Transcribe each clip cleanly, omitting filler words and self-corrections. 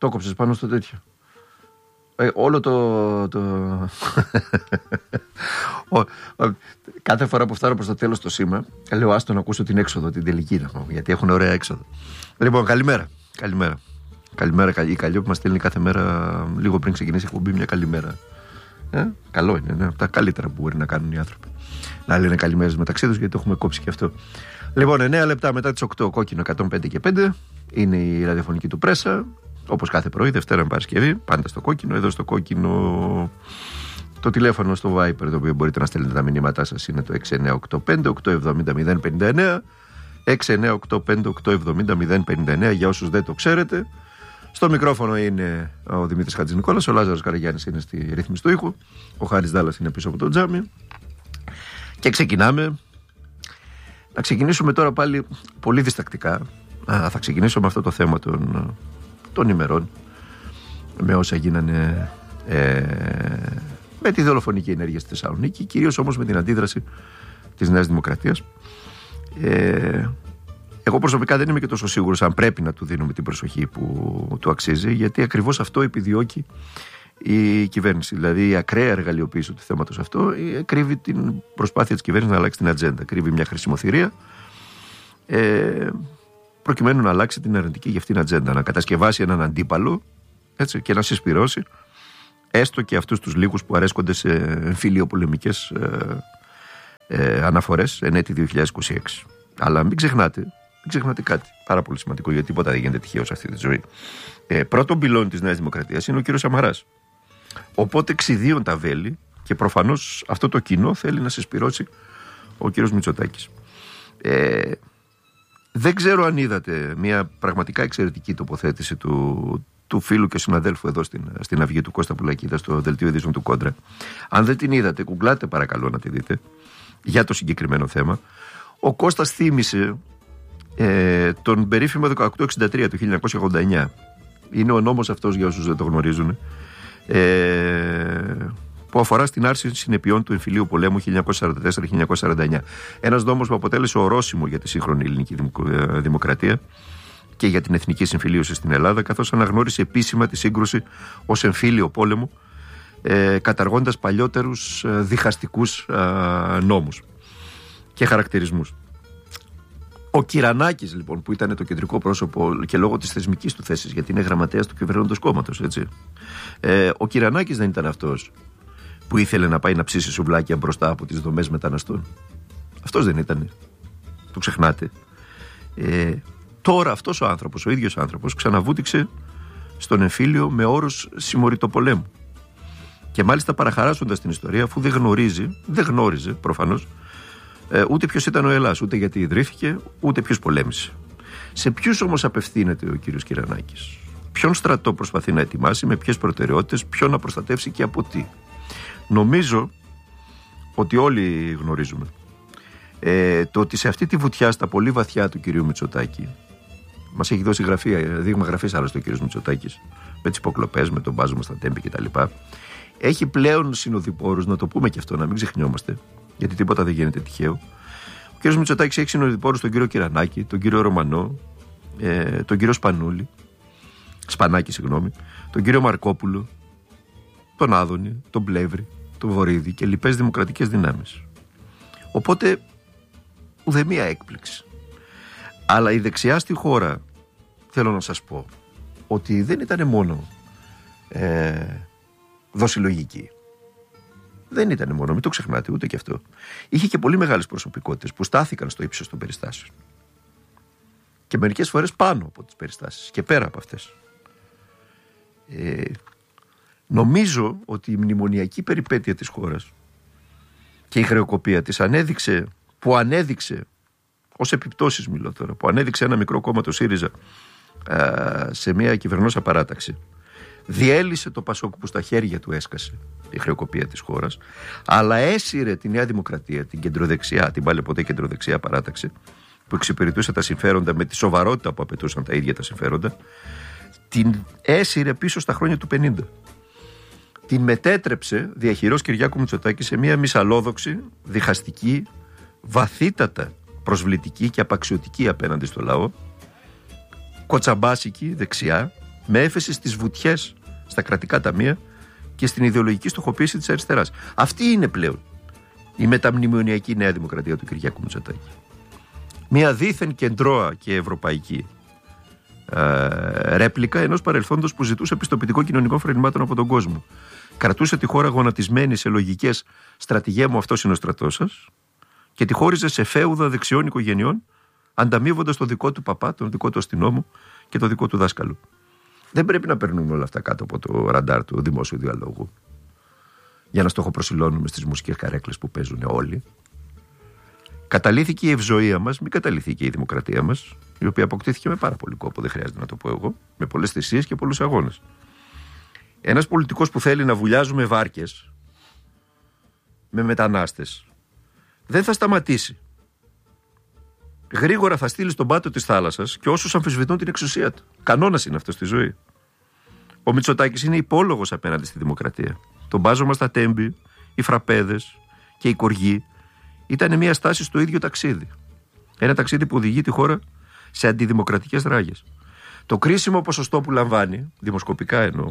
Το κόψες πάνω στο τέτοιο. Όλο κάθε φορά που φτάνω προς το τέλος το σήμα, λέω άστο να ακούσω την έξοδο, την τελική, γιατί έχουν ωραία έξοδο. Λοιπόν, καλημέρα. Η Καλλιόπη που μας στέλνει κάθε μέρα, λίγο πριν ξεκινήσει η εκπομπή, μια καλημέρα. Καλό είναι, από τα καλύτερα που μπορεί να κάνουν οι άνθρωποι. Να λένε καλημέρες μεταξύ τους, γιατί το έχουμε κόψει και αυτό. Λοιπόν, 9 λεπτά μετά τις 8, κόκκινο 105 και 5, είναι η ραδιοφωνική του πρέσα. Όπως κάθε πρωί, Δευτέρα με Παρασκευή, πάντα στο κόκκινο. Εδώ στο κόκκινο το τηλέφωνο στο Viber, το οποίο μπορείτε να στέλνετε τα μηνύματά σας, είναι το 6985-870-059. 6985-870-059 για όσους δεν το ξέρετε. Στο μικρόφωνο είναι ο Δημήτρης Χατζηνικόλας, ο Λάζαρος Καραγιάννης είναι στη ρύθμιση του ήχου, ο Χάρης Δάλλας είναι πίσω από το τζάμι. Και ξεκινάμε. Να ξεκινήσουμε τώρα πάλι πολύ διστακτικά. Θα ξεκινήσω με αυτό το θέμα των ημερών, με όσα γίνανε με τη δολοφονική ενέργεια στη Θεσσαλονίκη, κυρίως όμως με την αντίδραση της Νέας Δημοκρατίας. Εγώ προσωπικά δεν είμαι και τόσο σίγουρος αν πρέπει να του δίνουμε την προσοχή που του αξίζει, γιατί ακριβώς αυτό επιδιώκει η κυβέρνηση. Δηλαδή η ακραία εργαλειοποίηση του θέματος αυτό κρύβει την προσπάθεια της κυβέρνησης να αλλάξει την ατζέντα. Κρύβει μια χρησιμοθυρία προκειμένου να αλλάξει την αρνητική για αυτήν την ατζέντα, να κατασκευάσει έναν αντίπαλο, έτσι, και να συσπυρώσει έστω και αυτούς τους λίγους που αρέσκονται σε εμφυλιοπολεμικές αναφορές εν έτη 2026. Αλλά μην ξεχνάτε κάτι πάρα πολύ σημαντικό, γιατί τίποτα δεν γίνεται τυχαίο σε αυτή τη ζωή. Πρώτον πυλώνη της Νέας Δημοκρατίας είναι ο κύριος Σαμαράς. Οπότε ξηδίων τα βέλη και προφανώς αυτό το κοινό θέλει να συσπυρώσει ο κύριος Μητσοτάκης. Δεν ξέρω αν είδατε μια πραγματικά εξαιρετική τοποθέτηση του φίλου και συναδέλφου εδώ στην Αυγή του Κώστα Πουλακίδα στο δελτίο ειδήσεων του Κόντρα. Αν δεν την είδατε, κουγκλάτε παρακαλώ να τη δείτε για το συγκεκριμένο θέμα. Ο Κώστας θύμισε τον περίφημο 1863 του 1989. Είναι ο νόμος αυτός, για όσους δεν το γνωρίζουν, που αφορά στην άρση συνεπειών του εμφυλίου πολέμου 1944-1949. Ένας νόμος που αποτέλεσε ορόσημο για τη σύγχρονη ελληνική δημοκρατία και για την εθνική συμφιλίωση στην Ελλάδα, καθώς αναγνώρισε επίσημα τη σύγκρουση ως εμφύλιο πόλεμο, καταργώντας παλιότερους διχαστικούς νόμους και χαρακτηρισμούς. Ο Κυρανάκης, λοιπόν, που ήταν το κεντρικό πρόσωπο και λόγω της θεσμικής του θέσης, γιατί είναι γραμματέας του κυβερνώντος κόμματος, έτσι. Ο Κυρανάκης δεν ήταν αυτός που ήθελε να πάει να ψήσει σουβλάκια μπροστά από τις δομές μεταναστών. Αυτός δεν ήταν. Το ξεχνάτε. Τώρα αυτός ο άνθρωπος, ο ίδιος άνθρωπος, ξαναβούτυξε στον εμφύλιο με όρους συμμοριτοπολέμου. Και μάλιστα παραχαράσσοντας την ιστορία, αφού δεν γνώριζε προφανώς ούτε ποιος ήταν ο Ελλάς, ούτε γιατί ιδρύθηκε, ούτε ποιος πολέμησε. Σε ποιους όμως απευθύνεται ο κύριος Κυρανάκης? Ποιον στρατό προσπαθεί να ετοιμάσει, με ποιες προτεραιότητες, ποιον να προστατεύσει και από τι? Νομίζω ότι όλοι γνωρίζουμε το ότι σε αυτή τη βουτιά στα πολύ βαθιά του κυρίου Μητσοτάκη, μας έχει δώσει δείγμα γραφής άλλωστε ο κύριος Μητσοτάκης, με τις υποκλοπές, με τον μπάζωμα στα τέμπη κτλ. Έχει πλέον συνοδοιπόρους, να το πούμε και αυτό, να μην ξεχνιόμαστε, γιατί τίποτα δεν γίνεται τυχαίο. Ο κύριος Μητσοτάκης έχει συνοδοιπόρους τον κύριο Κυρανάκη, τον κύριο Ρωμανό, τον κύριο Σπανάκη, τον κύριο Μαρκόπουλο, τον Άδωνη, τον Πλεύρη, τον Βορίδη και λοιπές δημοκρατικές δυνάμεις. Οπότε ουδέμια έκπληξη. Αλλά η δεξιά στη χώρα, θέλω να σας πω, ότι δεν ήταν μόνο δοσιλογική. Δεν ήταν μόνο, μην το ξεχνάτε ούτε και αυτό. Είχε και πολύ μεγάλες προσωπικότητες που στάθηκαν στο ύψος των περιστάσεων. Και μερικές φορές πάνω από τις περιστάσεις και πέρα από αυτές. Νομίζω ότι η μνημονιακή περιπέτεια της χώρας και η χρεοκοπία της ανέδειξε ως επιπτώσεις, μιλώ τώρα, που ανέδειξε ένα μικρό κόμμα, το ΣΥΡΙΖΑ, σε μια κυβερνόσα παράταξη. Διέλυσε το Πασόκ που στα χέρια του έσκασε η χρεοκοπία της χώρας, αλλά έσυρε τη Νέα Δημοκρατία, την κεντροδεξιά, την πάλι ποτέ κεντροδεξιά παράταξη, που εξυπηρετούσε τα συμφέροντα με τη σοβαρότητα που απαιτούσαν τα ίδια τα συμφέροντα, την έσυρε πίσω στα χρόνια του 50. Την μετέτρεψε διαχειρός Κυριάκου Μητσοτάκη σε μια μυσαλόδοξη, διχαστική, βαθύτατα προσβλητική και απαξιωτική απέναντι στο λαό, κοτσαμπάσικη, δεξιά, με έφεση στις βουτιές στα κρατικά ταμεία και στην ιδεολογική στοχοποίηση της αριστεράς. Αυτή είναι πλέον η μεταμνημονιακή Νέα Δημοκρατία του Κυριάκου Μητσοτάκη. Μια δίθεν κεντρώα και ευρωπαϊκή ρέπλικα ενός παρελθόντος που ζητούσε πιστοποιητικό κοινωνικών φρενημάτων από τον κόσμο. Κρατούσε τη χώρα γονατισμένη σε λογικές στρατηγέ μου, αυτός είναι ο στρατός σας, και τη χώριζε σε φέουδα δεξιών οικογενειών, ανταμείβοντας το δικό του παπά, τον δικό του αστυνόμο και το δικό του δάσκαλο. Δεν πρέπει να περνούμε όλα αυτά κάτω από το ραντάρ του δημόσιου διαλόγου για να στοχοπροσιλώνουμε στις μουσικές καρέκλες που παίζουν όλοι. Καταλήθηκε η ευζοία μας, μην καταλήθηκε η δημοκρατία μας, η οποία αποκτήθηκε με πάρα πολύ κόπο, δεν χρειάζεται να το πω εγώ, με πολλές θυσίες και πολλούς αγώνες. Ένας πολιτικός που θέλει να βουλιάζουμε βάρκες με μετανάστες δεν θα σταματήσει. Γρήγορα θα στείλει στον πάτο της θάλασσας και όσους αμφισβητούν την εξουσία του. Κανόνας είναι αυτό στη ζωή. Ο Μητσοτάκης είναι υπόλογος απέναντι στη δημοκρατία. Το μπάζωμα στα τέμπη, οι φραπέδες και οι κοργοί ήταν μια στάση στο ίδιο ταξίδι. Ένα ταξίδι που οδηγεί τη χώρα σε αντιδημοκρατικές ράγες. Το κρίσιμο ποσοστό που λαμβάνει, δημοσκοπικά εννοώ,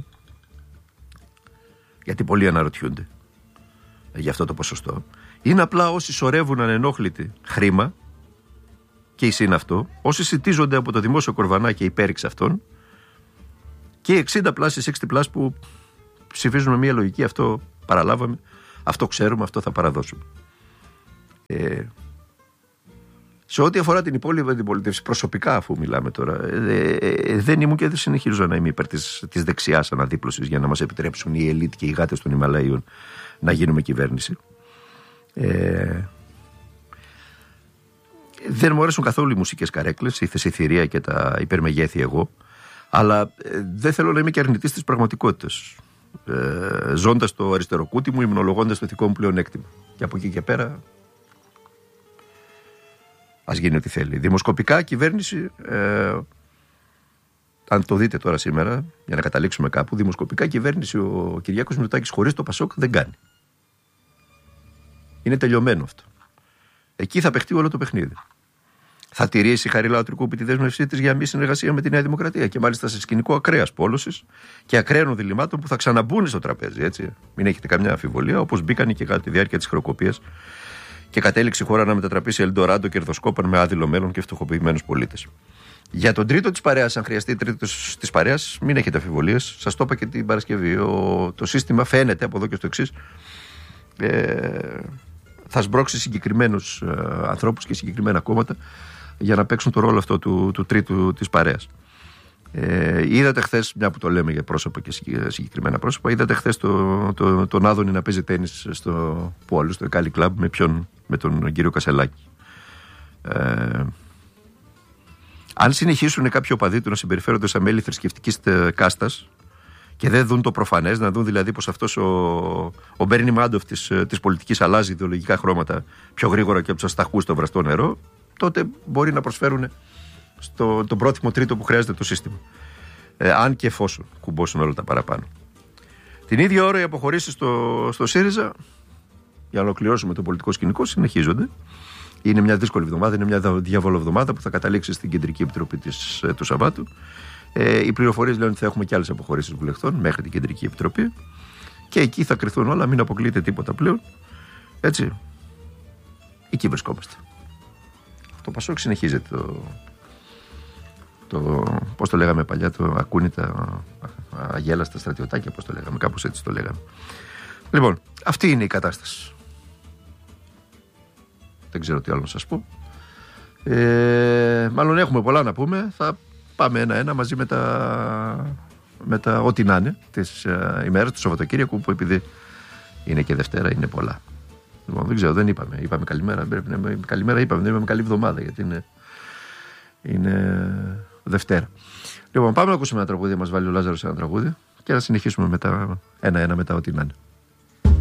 γιατί πολλοί αναρωτιούνται για αυτό το ποσοστό, είναι απλά όσοι σωρεύουν ανενόχλητοι χρήμα και είναι αυτό, όσοι σιτίζονται από το δημόσιο κορβανά και υπέρηξ αυτών, και 60+, 60+ που ψηφίζουν με μια λογική, αυτό παραλάβαμε, αυτό ξέρουμε, αυτό θα παραδώσουμε. Σε ό,τι αφορά την υπόλοιπη αντιπολίτευση, προσωπικά, αφού μιλάμε τώρα, δεν ήμουν και δεν συνεχίζω να είμαι υπέρ της δεξιάς αναδίπλωσης για να μας επιτρέψουν οι ελίτ και οι γάτες των Ιμαλαίων να γίνουμε κυβέρνηση. Δεν μου αρέσουν καθόλου οι μουσικές καρέκλες, η θεσιθυρία και τα υπερμεγέθη εγώ, αλλά δεν θέλω να είμαι και αρνητής της πραγματικότητας. Ζώντας το αριστεροκούτι μου, υμνολογώντας το ηθικό μου πλεονέκτημα. Και από εκεί και πέρα, ας γίνει ό,τι θέλει. Δημοσκοπικά κυβέρνηση, αν το δείτε τώρα σήμερα, για να καταλήξουμε κάπου, δημοσκοπικά κυβέρνηση ο Κυριάκος Μητσοτάκης χωρίς το Πασόκ δεν κάνει. Είναι τελειωμένο αυτό. Εκεί θα παιχτεί όλο το παιχνίδι. Θα τηρήσει η Χαριλάου Τρικούπη τη δέσμευσή της για μη συνεργασία με τη Νέα Δημοκρατία και μάλιστα σε σκηνικό ακραίας πόλωσης και ακραίων διλημάτων που θα ξαναμπούν στο τραπέζι, έτσι. Μην έχετε καμιά αμφιβολία, όπως μπήκαν και κατά τη διάρκεια της χρεοκοπίας και κατέληξε η χώρα να μετατραπεί σε Ελντοράντο κερδοσκόπων με άδειλο μέλλον και φτωχοποιημένους πολίτες. Για τον τρίτο της παρέας, αν χρειαστεί τρίτος της παρέας, μην έχετε αμφιβολίες. Σας το είπα και την Παρασκευή. Το σύστημα φαίνεται από εδώ και στο εξής. Θα σμπρώξει συγκεκριμένους ανθρώπους και συγκεκριμένα κόμματα για να παίξουν το ρόλο αυτό του τρίτου της παρέας. Είδατε χθες, μια που το λέμε για πρόσωπα και συγκεκριμένα πρόσωπα, είδατε χθες τον Άδωνη να παίζει τένις στο Πόλο, στο Εκάλι Κλαμπ, με τον κύριο Κασελάκη. Αν συνεχίσουν κάποιοι οπαδοί του να συμπεριφέρονται σαν μέλη θρησκευτικής κάστας και δεν δουν το προφανές, να δουν δηλαδή πως αυτός ο Μπέρνι Μάντοφ της πολιτικής αλλάζει ιδεολογικά χρώματα πιο γρήγορα και από τους ασταχούς στο βραστό νερό, τότε μπορεί να προσφέρουν τον πρόθυμο τρίτο που χρειάζεται το σύστημα. Αν και εφόσον κουμπώσουν όλα τα παραπάνω. Την ίδια ώρα οι αποχωρήσεις στο ΣΥΡΙΖΑ, για να ολοκληρώσουμε το πολιτικό σκηνικό, συνεχίζονται. Είναι μια δύσκολη εβδομάδα, είναι μια διαβολοβδομάδα που θα καταλήξει στην Κεντρική Επιτροπή του Σαββάτου. Οι πληροφορίες λένε ότι θα έχουμε και άλλες αποχωρήσεις βουλευτών μέχρι την Κεντρική Επιτροπή. Και εκεί θα κρυθούν όλα, μην αποκλείεται τίποτα πλέον. Έτσι. Εκεί βρισκόμαστε. Το Πασόκ συνεχίζεται πώς το λέγαμε παλιά, το ακούνητα αγέλαστα στρατιωτάκια, πώς το λέγαμε, κάπως έτσι το λέγαμε. Λοιπόν, αυτή είναι η κατάσταση. Δεν ξέρω τι άλλο να σας πω. Μάλλον έχουμε πολλά να πούμε. Θα πάμε ένα-ένα μαζί με τα ό,τι να είναι τις ημέρες του Σαββατοκύριακου, που επειδή είναι και Δευτέρα είναι πολλά. Λοιπόν, δεν ξέρω, δεν είπαμε. Είπαμε καλημέρα. Καλημέρα είπαμε, δεν είπαμε καλή εβδομάδα, γιατί είναι Δευτέρα. Λοιπόν, πάμε να ακούσουμε ένα τραγούδι. Μας βάλει ο Λάζαρος ένα τραγούδι και να συνεχίσουμε ένα-ένα μετά ό,τι να είναι.